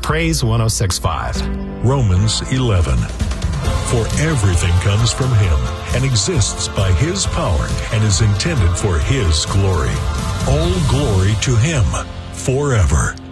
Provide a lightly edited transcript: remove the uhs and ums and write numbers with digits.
Praise 106.5. Romans 11. For everything comes from Him and exists by His power and is intended for His glory. All glory to Him forever.